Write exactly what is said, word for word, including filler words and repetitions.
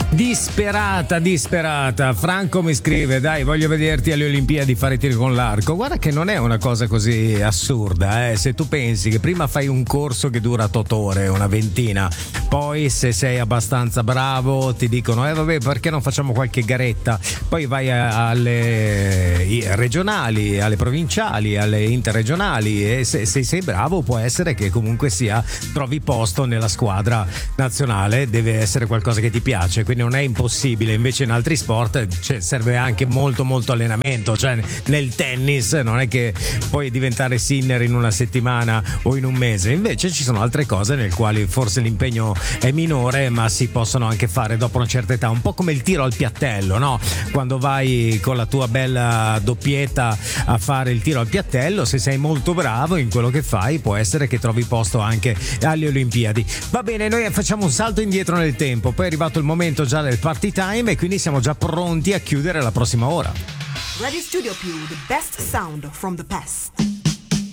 Disperata, disperata. Franco mi scrive: dai, voglio vederti alle Olimpiadi fare tiri con l'arco. Guarda che non è una cosa così assurda, eh. Se tu pensi che prima fai un corso che dura otto ore, una ventina, poi se sei abbastanza bravo ti dicono eh vabbè, perché non facciamo qualche garetta, poi vai a, alle regionali, alle provinciali, alle interregionali, e se, se sei bravo può essere che comunque sia trovi posto nella squadra nazionale. Deve essere qualcosa che ti piace, quindi non è impossibile. Invece in altri sport cioè, serve anche molto molto allenamento, cioè nel tennis non è che puoi diventare Sinner in una settimana o in un mese, invece ci sono altre cose nel quali forse l'impegno è minore ma si possono anche fare dopo una certa età, un po' come il tiro al piattello, no? Quando vai con la tua bella doppietta a fare il tiro al piattello, se sei molto bravo in quello che fai può essere che trovi posto anche alle Olimpiadi. Va bene, noi facciamo un salto indietro nel tempo, poi è arrivato il momento già del party time e quindi siamo già pronti a chiudere la prossima ora. Radio Studio Più, the best sound from the past.